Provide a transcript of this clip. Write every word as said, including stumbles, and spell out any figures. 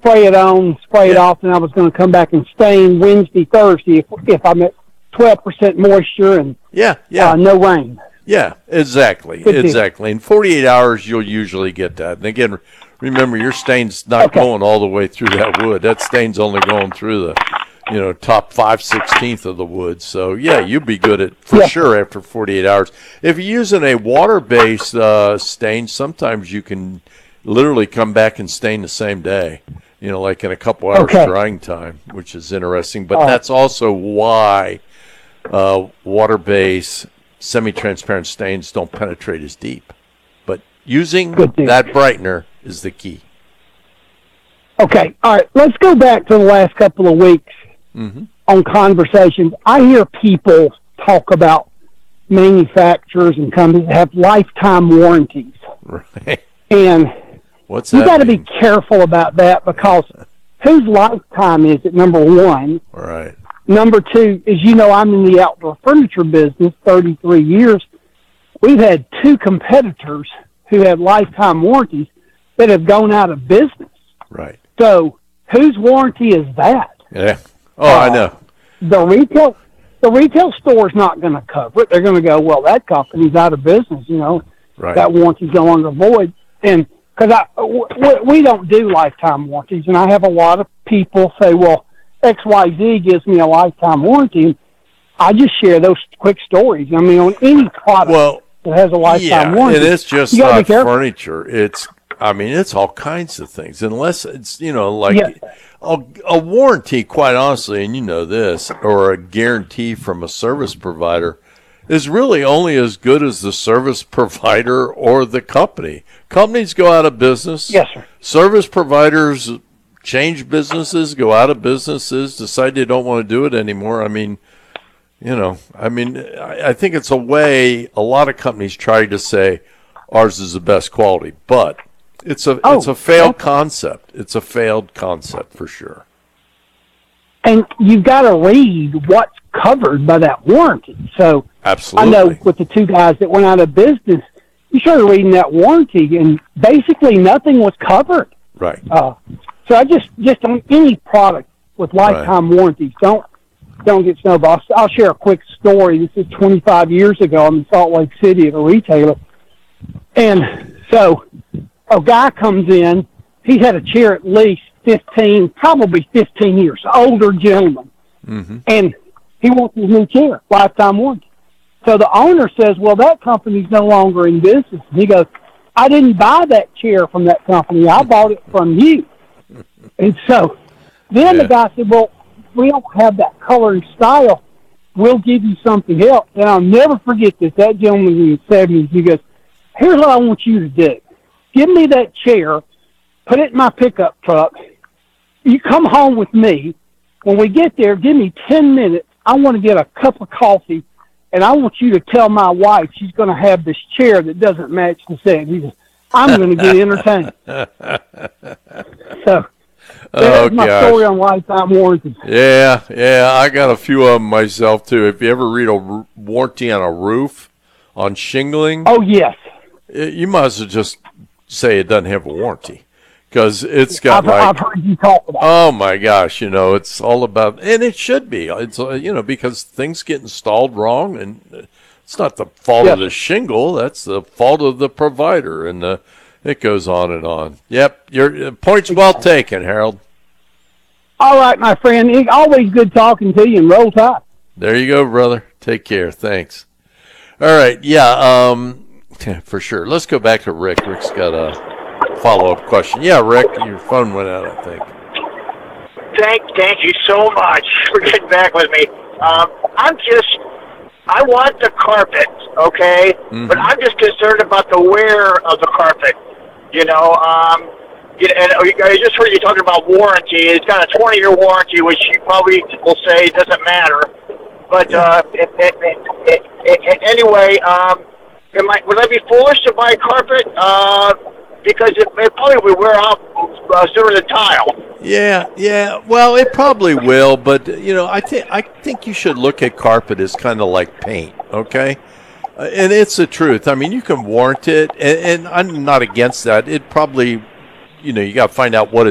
spray it on, spray it Yeah. off, and I was going to come back and stain Wednesday, Thursday if, if I'm at twelve percent moisture and Yeah, yeah. uh, no rain. Yeah, exactly, Good deal. exactly. In forty-eight hours, you'll usually get that. And again, remember, your stain's not Okay. going all the way through that wood. That stain's only going through the, you know, top five sixteenth of the wood. So yeah, you'll be good at for Yeah. sure after forty-eight hours. If you're using a water-based uh, stain, sometimes you can literally come back and stain the same day. You know, like in a couple hours Okay. drying time, which is interesting. But All right. that's also why uh, water-based semi-transparent stains don't penetrate as deep. But using Good deal. that brightener is the key. Okay, all right. Let's go back to the last couple of weeks Mm-hmm. on conversations. I hear people talk about manufacturers and companies that have lifetime warranties, Right. and What's you that got to be mean? careful about that because whose lifetime is it? Number one. Right. Number two is, you know, I'm in the outdoor furniture business, thirty-three years. We've had two competitors who have lifetime warranties that have gone out of business. Right. So whose warranty is that? Yeah. Oh, I Uh, know. The retail, the retail store is not going to cover it. They're going to go, well, that company's out of business. You know, Right. that warranty's no longer void. And because I, w- w- we don't do lifetime warranties, and I have a lot of people say, well, X Y Z gives me a lifetime warranty. I just share those quick stories. I mean, on any product Well, that has a lifetime yeah, warranty, and it's just you gotta be not careful. furniture. It's, I mean, it's all kinds of things. Unless it's, you know, like Yes. a, a warranty, quite honestly, and you know this, or a guarantee from a service provider is really only as good as the service provider or the company. Companies go out of business. Yes, sir. Service providers change businesses, go out of businesses, decide they don't want to do it anymore. I mean, you know, I mean, I, I think it's a way a lot of companies try to say ours is the best quality, but it's a Oh, it's a failed definitely. concept. It's a failed concept for sure. And you've got to read what's covered by that warranty. So Absolutely. I know with the two guys that went out of business, you started reading that warranty, and basically nothing was covered. Right. Uh, so I just, just on any product with lifetime warranties, don't don't get snowballed. I'll share a quick story. This is twenty-five years ago. I'm in Salt Lake City at a retailer, and so a guy comes in. He's had a chair at least fifteen, probably fifteen years. Older gentleman, Mm-hmm. and he wants his new chair, lifetime warranty. So the owner says, well, that company's no longer in business. And he goes, I didn't buy that chair from that company. I bought it from you. And so then Yeah. the guy said, well, we don't have that color and style. We'll give you something else. And I'll never forget this. That gentleman in the seventies, he goes, here's what I want you to do. Give me that chair, put it in my pickup truck. You come home with me. When we get there, give me ten minutes. I want to get a cup of coffee, and I want you to tell my wife she's going to have this chair that doesn't match the set. He goes, I'm going to get entertained. So Oh, that's my gosh. story on lifetime warranty. Yeah, yeah, I got a few of them myself too. If you ever read a r- warranty on a roof, on shingling, Oh, yes. it, you might as well just say it doesn't have a warranty because it's got I've, like, I've heard you talk about it. oh my gosh, you know, it's all about, and it should be. It's uh, you know, because things get installed wrong, and it's not the fault of Yes. the shingle. That's the fault of the provider, and the, it goes on and on. Yep, your uh, point's well taken, Harold. All right, my friend. It's always good talking to you, and roll tide. There you go, brother. Take care. Thanks. All right. Yeah, um, for sure. Let's go back to Rick. Rick's got a follow-up question. Yeah, Rick, your phone went out, I think. Thank, thank you so much for getting back with me. Um, I'm just, I want the carpet, okay? Mhm. But I'm just concerned about the wear of the carpet. You know, um, you know, and I just heard you talking about warranty. It's got a twenty-year warranty, which you probably will say doesn't matter. But uh, it, it, it, it, it, anyway, um, am I, would I be foolish to buy carpet? Uh, because it, it probably would wear out uh, sooner than tile. Yeah, yeah. Well, it probably will, but you know, I think I think you should look at carpet as kind of like paint, okay? Uh, and it's the truth. I mean, you can warrant it, and, and I'm not against that. It probably, you know, you got to find out what